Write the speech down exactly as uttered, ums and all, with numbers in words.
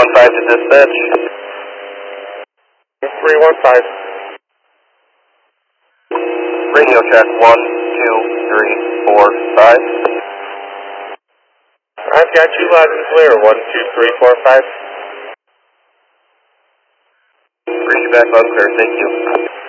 one five to dispatch. three one five. Radio check one, two, three, four, five. I've got you loud and clear. one two three four five. Read you back loud and clear, thank you.